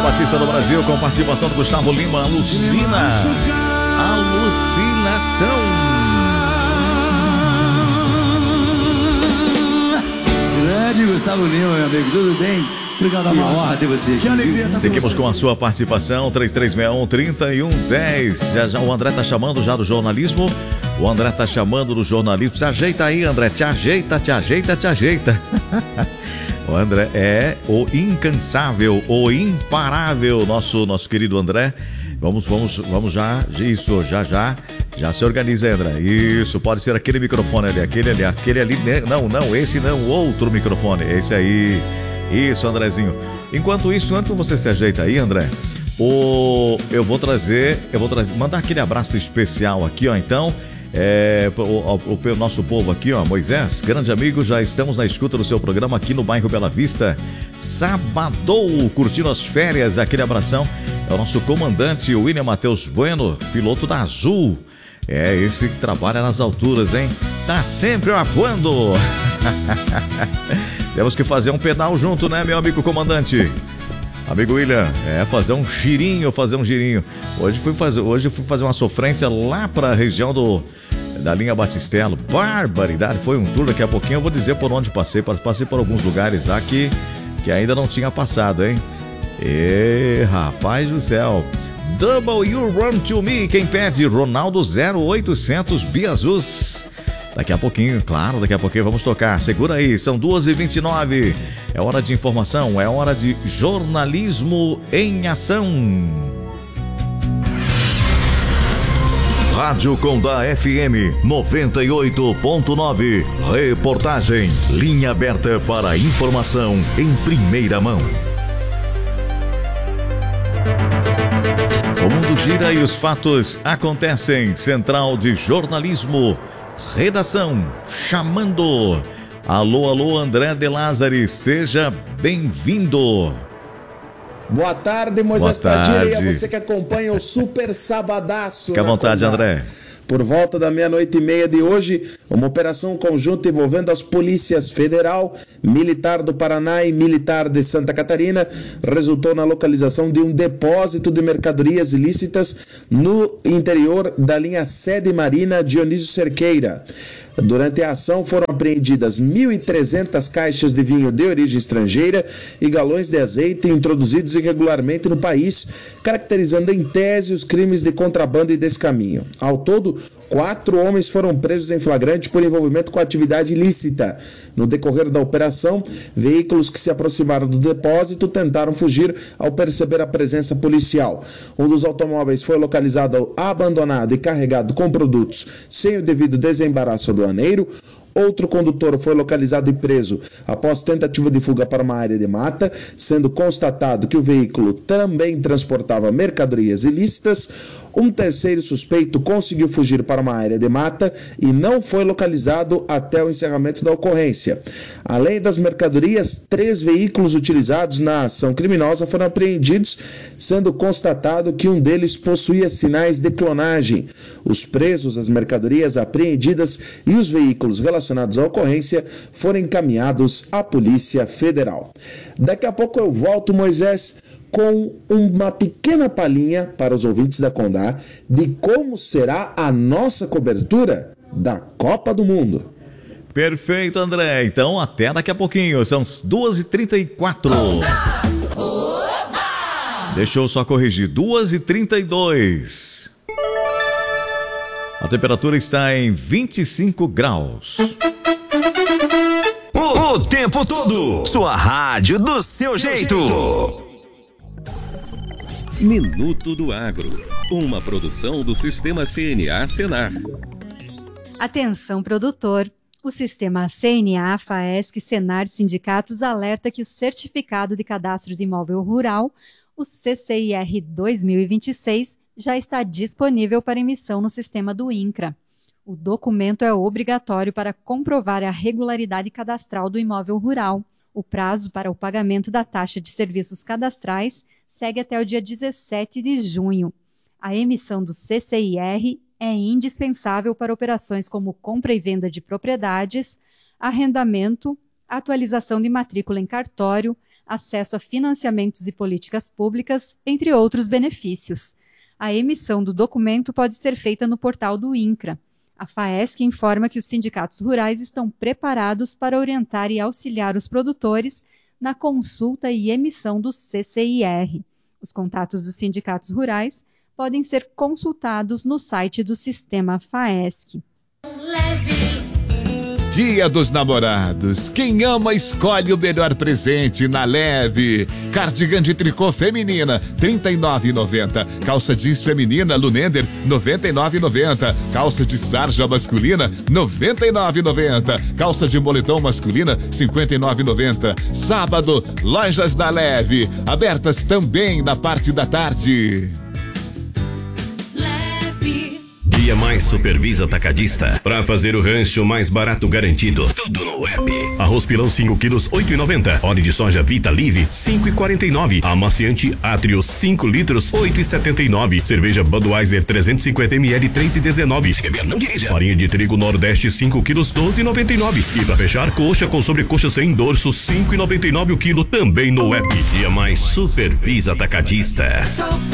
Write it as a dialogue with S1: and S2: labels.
S1: Baixada Batista do Brasil, com participação do Gustavo Lima, Alucina. Alucinação.
S2: Grande Gustavo Lima, meu amigo, tudo bem?
S3: Obrigado, Amado.
S2: Que honra ter você aqui.
S3: Que alegria estar com
S1: Seguimos
S3: você.
S1: com a sua participação, 3361-3110. Já o André tá chamando já do jornalismo. O André tá chamando do jornalismo. Se ajeita aí, André. Te ajeita, te ajeita, te ajeita. O André é o incansável, o imparável, nosso querido André. Vamos já, isso, já se organiza, André. Isso, pode ser aquele microfone ali, aquele ali, não, esse não, outro microfone, esse aí. Isso, Andrezinho. Enquanto isso, antes que você se ajeita aí, André, eu vou trazer, mandar aquele abraço especial aqui, ó, então, o nosso povo aqui, ó, Moisés, grande amigo, já estamos na escuta do seu programa aqui no bairro Bela Vista, sabadou, curtindo as férias, aquele abração, é o nosso comandante William Matheus Bueno, piloto da Azul, esse que trabalha nas alturas, hein, tá sempre avoando. Temos que fazer um pedal junto, né, meu amigo comandante? Amigo William, fazer um girinho. Hoje fui fazer uma sofrência lá para a região da linha Batistelo. Barbaridade, foi um tour, daqui a pouquinho eu vou dizer por onde passei. Passei por alguns lugares lá que ainda não tinha passado, hein? Rapaz do céu. Double You Run To Me, quem pede? Ronaldo 0800 Biazus. Daqui a pouquinho vamos tocar. Segura aí, são 2h29. É hora de informação, é hora de jornalismo em ação. Rádio Condá FM 98.9. Reportagem. Linha aberta para informação em primeira mão. O mundo gira e os fatos acontecem. Central de Jornalismo. Redação chamando. Alô, André de Lázari, seja bem-vindo.
S4: Boa tarde, Moisés Padilha, e a você que acompanha o Super Sabadaço.
S1: Fique à vontade, André.
S4: Por volta da 00:30 de hoje, uma operação conjunta envolvendo as polícias federal, militar do Paraná e militar de Santa Catarina resultou na localização de um depósito de mercadorias ilícitas no interior da linha Sede Marina Dionísio Cerqueira. Durante a ação foram apreendidas 1.300 caixas de vinho de origem estrangeira e galões de azeite introduzidos irregularmente no país, caracterizando em tese os crimes de contrabando e descaminho. Ao todo, 4 homens foram presos em flagrante por envolvimento com atividade ilícita. No decorrer da operação, veículos que se aproximaram do depósito tentaram fugir ao perceber a presença policial. Um dos automóveis foi localizado abandonado e carregado com produtos sem o devido desembaraço aduaneiro. Outro condutor foi localizado e preso após tentativa de fuga para uma área de mata, sendo constatado que o veículo também transportava mercadorias ilícitas. Um terceiro suspeito conseguiu fugir para uma área de mata e não foi localizado até o encerramento da ocorrência. Além das mercadorias, 3 veículos utilizados na ação criminosa foram apreendidos, sendo constatado que um deles possuía sinais de clonagem. Os presos, as mercadorias apreendidas e os veículos relacionados à ocorrência foram encaminhados à Polícia Federal. Daqui a pouco eu volto, Moisés, com uma pequena palhinha para os ouvintes da Condá de como será a nossa cobertura da Copa do Mundo.
S1: Perfeito, André. Então, até daqui a pouquinho. São 2h34. Deixa eu só corrigir. 2h32. A temperatura está em 25 graus.
S5: O tempo todo. Sua rádio do seu jeito.
S6: Minuto do Agro, uma produção do Sistema CNA Senar.
S7: Atenção, produtor. O Sistema CNA, FAESC, Senar e sindicatos alerta que o Certificado de Cadastro de Imóvel Rural, o CCIR 2026, já está disponível para emissão no sistema do INCRA. O documento é obrigatório para comprovar a regularidade cadastral do imóvel rural. O prazo para o pagamento da taxa de serviços cadastrais segue até o dia 17 de junho. A emissão do CCIR é indispensável para operações como compra e venda de propriedades, arrendamento, atualização de matrícula em cartório, acesso a financiamentos e políticas públicas, entre outros benefícios. A emissão do documento pode ser feita no portal do INCRA. A FAESC informa que os sindicatos rurais estão preparados para orientar e auxiliar os produtores na consulta e emissão do CCIR. Os contatos dos sindicatos rurais podem ser consultados no site do Sistema FAESC.
S3: Dia dos Namorados. Quem ama escolhe o melhor presente na Leve. Cardigan de tricô feminina, R$ 39,90. Calça jeans feminina Lunender, R$ 99,90. Calça de sarja masculina, R$ 99,90. Calça de moletom masculina, R$ 59,90. Sábado, lojas da Leve, abertas também na parte da tarde.
S6: Dia Mais Supervisa Atacadista. Pra fazer o rancho mais barato garantido. Tudo no app. Arroz pilão 5 quilos, R$ 8,90. Óleo de soja Vita Live, R$ 5,49. Amaciante Atrio 5 litros, R$ 8,79. Cerveja Budweiser 350 ml, R$ 3,19. Se beber, não dirija. Farinha de trigo Nordeste 5 quilos, R$ 12,99. E pra fechar, coxa com sobrecoxa sem dorso, R$ 5,99 o quilo, também no app. Dia Mais Supervisa Atacadista.